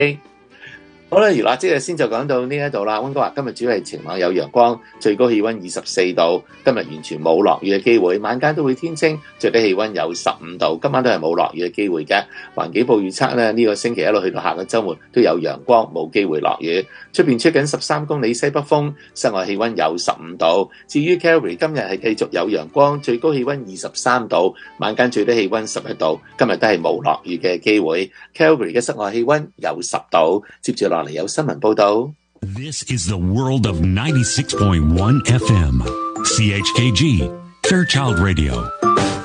好啦，娛樂即係先就講到呢一度啦。溫哥華今日主要係晴朗有陽光，最高氣溫24度。今日完全冇落雨嘅機會，晚間都會天晴，最低氣溫有15度。今晚都係冇落雨嘅機會嘅。環境部預測呢，呢個星期一路去到下個週末都有陽光，冇機會落雨。出邊吹緊13公里西北風，室外氣溫有15度。至於 Calgary 今日係繼續有陽光，最高氣溫23度，晚間最低氣溫11度。今日都係冇落雨嘅機會。Calgary 嘅室外氣溫有10度。接住落嚟有新聞報道。 This is the world of 96.1 FM. CHKG, Fairchild Radio.